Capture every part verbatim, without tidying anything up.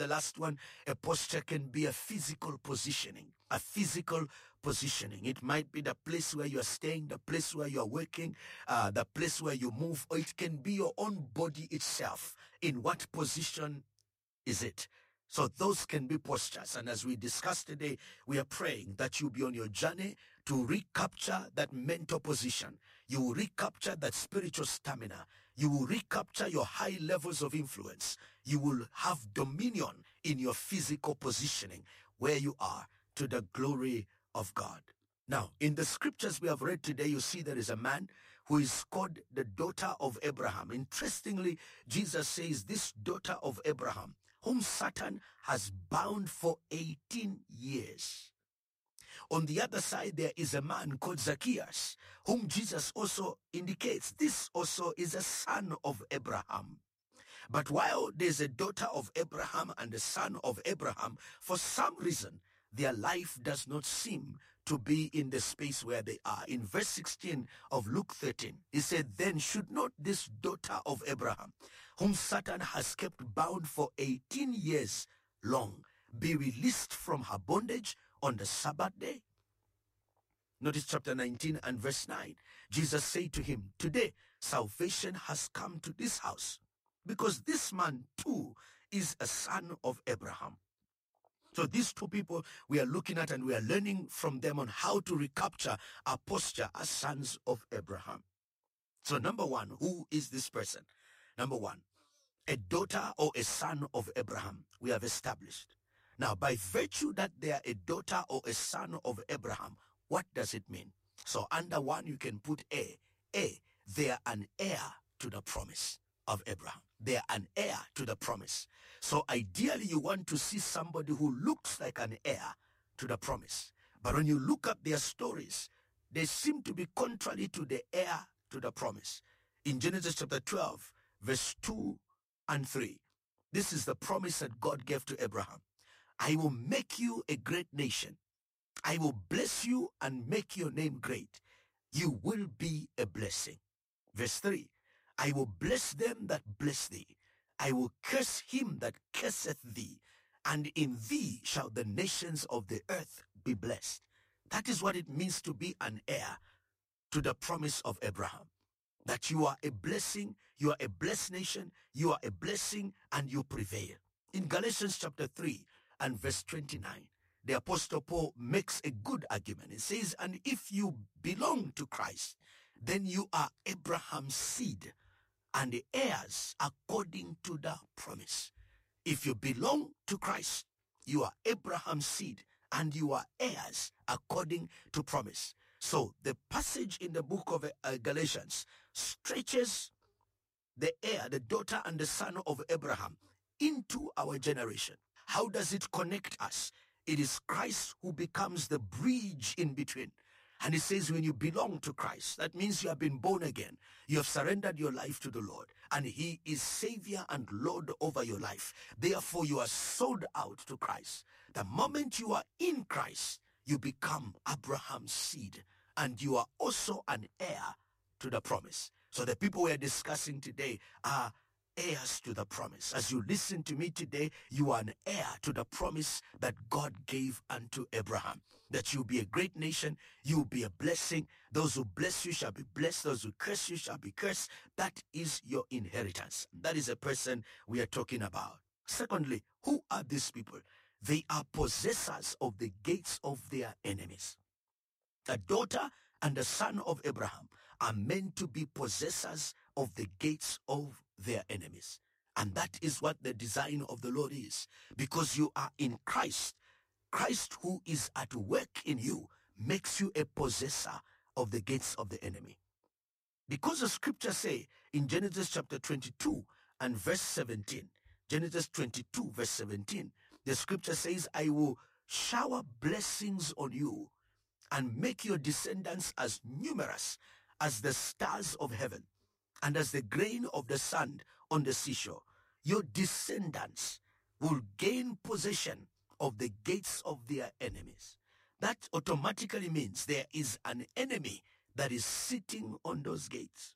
the last one, a posture can be a physical positioning, a physical positioning. It might be the place where you are staying, the place where you are working, uh, the place where you move, or it can be your own body itself. In what position is it? So those can be postures. And as we discussed today, we are praying that you be on your journey to recapture that mental position. You will recapture that spiritual stamina. You will recapture your high levels of influence. You will have dominion in your physical positioning where you are, to the glory of God. Now, in the scriptures we have read today, you see there is a man who is called the daughter of Abraham. Interestingly, Jesus says this daughter of Abraham, whom Satan has bound for eighteen years. On the other side, there is a man called Zacchaeus, whom Jesus also indicates this also is a son of Abraham. But while there's a daughter of Abraham and a son of Abraham, for some reason, their life does not seem to be in the space where they are. In verse sixteen of Luke thirteen, he said, then should not this daughter of Abraham, whom Satan has kept bound for eighteen years long, be released from her bondage on the Sabbath day? Notice chapter nineteen and verse nine. Jesus said to him, today salvation has come to this house, because this man too is a son of Abraham. So these two people we are looking at, and we are learning from them on how to recapture our posture as sons of Abraham. So number one, who is this person? Number one, a daughter or a son of Abraham, we have established. Now, by virtue that they are a daughter or a son of Abraham, what does it mean? So under one, you can put A. A, they are an heir to the promise of Abraham. They are an heir to the promise. So ideally, you want to see somebody who looks like an heir to the promise. But when you look at their stories, they seem to be contrary to the heir to the promise. In Genesis chapter twelve, verse two and three, this is the promise that God gave to Abraham. I will make you a great nation. I will bless you and make your name great. You will be a blessing. Verse three, I will bless them that bless thee. I will curse him that curseth thee. And in thee shall the nations of the earth be blessed. That is what it means to be an heir to the promise of Abraham. That you are a blessing, you are a blessed nation, you are a blessing, and you prevail. In Galatians chapter three and verse twenty-nine, the Apostle Paul makes a good argument. It says, and if you belong to Christ, then you are Abraham's seed and the heirs according to the promise. If you belong to Christ, you are Abraham's seed and you are heirs according to promise. So the passage in the book of uh, Galatians stretches the heir, the daughter and the son of Abraham into our generation. How does it connect us? It is Christ who becomes the bridge in between. And it says when you belong to Christ, that means you have been born again. You have surrendered your life to the Lord. And he is Savior and Lord over your life. Therefore, you are sold out to Christ. The moment you are in Christ, you become Abraham's seed. And you are also an heir to the promise. So the people we are discussing today are heirs to the promise. As you listen to me today, you are an heir to the promise that God gave unto Abraham, that you'll be a great nation, you'll be a blessing. Those who bless you shall be blessed, those who curse you shall be cursed. That is your inheritance. That is a person we are talking about. Secondly, who are these people? They are possessors of the gates of their enemies. A daughter and the son of Abraham are meant to be possessors of the gates of their enemies. And that is what the design of the Lord is. Because you are in Christ. Christ who is at work in you makes you a possessor of the gates of the enemy. Because the scriptures say in Genesis chapter twenty-two and verse seventeen, Genesis twenty-two verse seventeen, the scripture says, I will shower blessings on you and make your descendants as numerous as the stars of heaven and as the grain of the sand on the seashore. Your descendants will gain possession of the gates of their enemies. That automatically means there is an enemy that is sitting on those gates.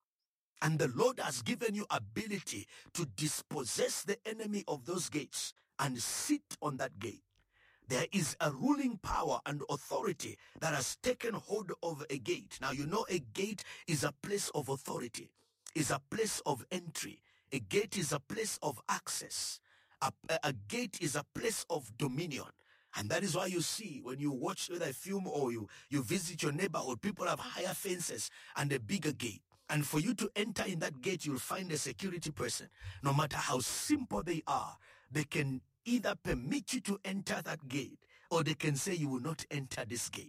And the Lord has given you ability to dispossess the enemy of those gates and sit on that gate. There is a ruling power and authority that has taken hold of a gate. Now, you know, a gate is a place of authority, is a place of entry. A gate is a place of access. A, a gate is a place of dominion. And that is why you see when you watch whether a film or you, you visit your neighborhood, people have higher fences and a bigger gate. And for you to enter in that gate, you'll find a security person. No matter how simple they are, they can either permit you to enter that gate or they can say you will not enter this gate.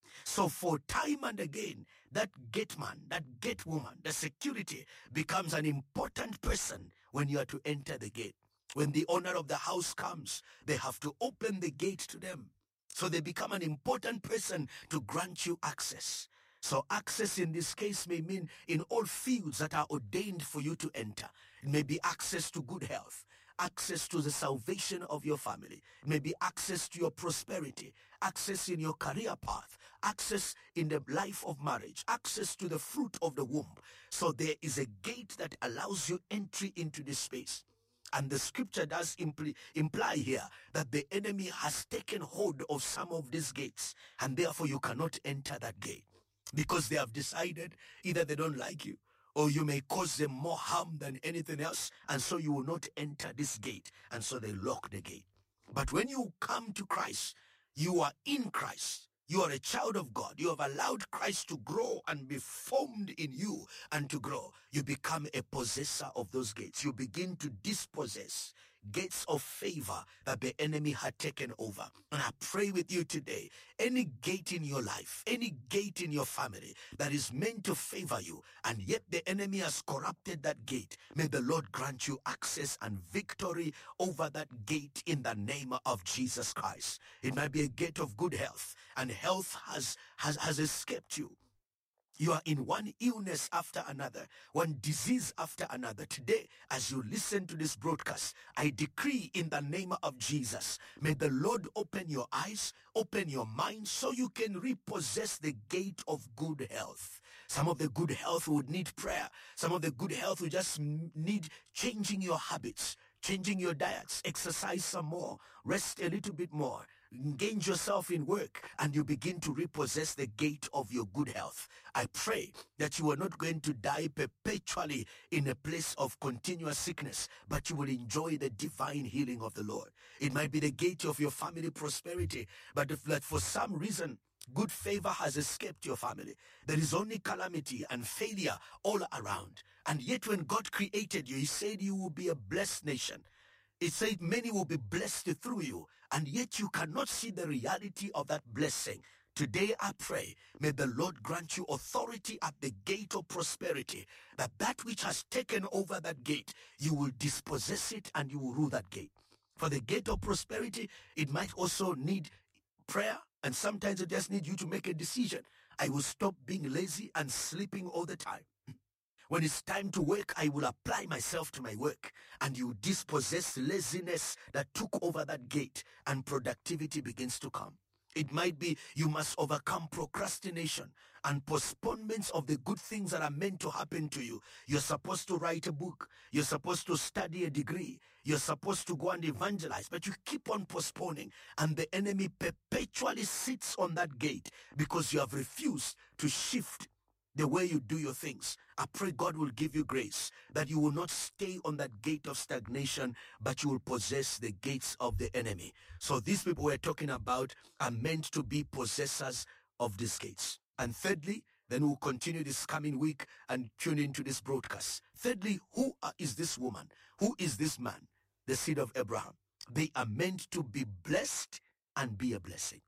So for time and again, that gate man, that gate woman, the security becomes an important person when you are to enter the gate. When the owner of the house comes, they have to open the gate to them. So they become an important person to grant you access. So access in this case may mean in all fields that are ordained for you to enter. It may be access to good health, access to the salvation of your family. It may be access to your prosperity, access in your career path, access in the life of marriage, access to the fruit of the womb. So there is a gate that allows you entry into this space. And the scripture does imply, imply here that the enemy has taken hold of some of these gates, and therefore you cannot enter that gate because they have decided either they don't like you or you may cause them more harm than anything else, and so you will not enter this gate, and so they lock the gate. But when you come to Christ, you are in Christ. You are a child of God. You have allowed Christ to grow and be formed in you and to grow. You become a possessor of those gates. You begin to dispossess gates of favor that the enemy had taken over. And I pray with you today, any gate in your life, any gate in your family that is meant to favor you, and yet the enemy has corrupted that gate, may the Lord grant you access and victory over that gate in the name of Jesus Christ. It might be a gate of good health, and health has, has, has escaped you. You are in one illness after another, one disease after another. Today, as you listen to this broadcast, I decree in the name of Jesus, may the Lord open your eyes, open your mind, so you can repossess the gate of good health. Some of the good health would need prayer. Some of the good health would just need changing your habits, changing your diets, exercise some more, rest a little bit more, engage yourself in work, and you begin to repossess the gate of your good health. I pray that you are not going to die perpetually in a place of continuous sickness, but you will enjoy the divine healing of the Lord. It might be the gate of your family prosperity, but if that for some reason good favor has escaped your family, there is only calamity and failure all around. And yet when God created you, he said you will be a blessed nation. It said many will be blessed through you, and yet you cannot see the reality of that blessing. Today I pray, may the Lord grant you authority at the gate of prosperity, that that which has taken over that gate, you will dispossess it and you will rule that gate. For the gate of prosperity, it might also need prayer, and sometimes it just needs you to make a decision. I will stop being lazy and sleeping all the time. When it's time to work, I will apply myself to my work, and you dispossess laziness that took over that gate, and productivity begins to come. It might be you must overcome procrastination and postponements of the good things that are meant to happen to you. You're supposed to write a book. You're supposed to study a degree. You're supposed to go and evangelize, but you keep on postponing, and the enemy perpetually sits on that gate because you have refused to shift the way you do your things. I pray God will give you grace, that you will not stay on that gate of stagnation, but you will possess the gates of the enemy. So these people we're talking about are meant to be possessors of these gates. And thirdly, then we'll continue this coming week and tune into this broadcast. Thirdly, who is this woman? Who is this man? The seed of Abraham. They are meant to be blessed and be a blessing.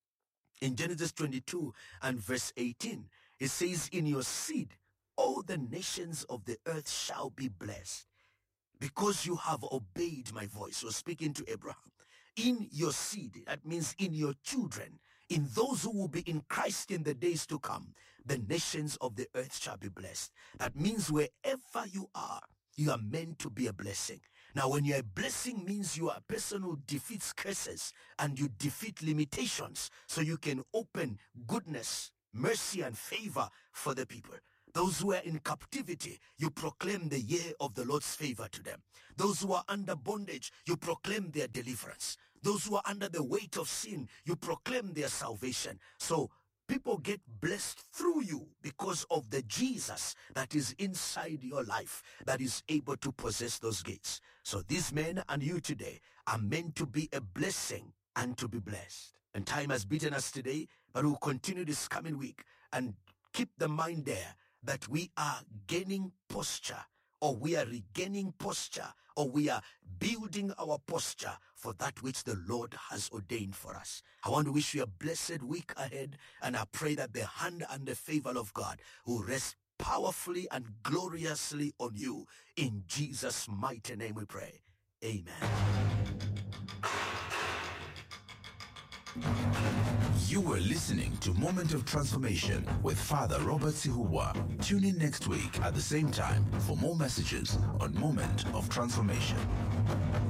In Genesis twenty-two and verse eighteen, it says, in your seed, all the nations of the earth shall be blessed, because you have obeyed my voice. So speaking to Abraham, in your seed, that means in your children, in those who will be in Christ in the days to come, the nations of the earth shall be blessed. That means wherever you are, you are meant to be a blessing. Now, when you're a blessing, means you are a person who defeats curses and you defeat limitations, so you can open goodness, mercy, and favor for the people. Those who are in captivity, you proclaim the year of the Lord's favor to them. Those who are under bondage, you proclaim their deliverance. Those who are under the weight of sin, you proclaim their salvation. So people get blessed through you because of the Jesus that is inside your life, that is able to possess those gates. So these men and you today are meant to be a blessing and to be blessed. And time has beaten us today, but we'll continue this coming week and keep the mind there that we are gaining posture, or we are regaining posture, or we are building our posture for that which the Lord has ordained for us. I want to wish you a blessed week ahead, and I pray that the hand and the favor of God will rest powerfully and gloriously on you. In Jesus' mighty name we pray. Amen. You were listening to Moment of Transformation with Father Robert Sihuwa. Tune in next week at the same time for more messages on Moment of Transformation.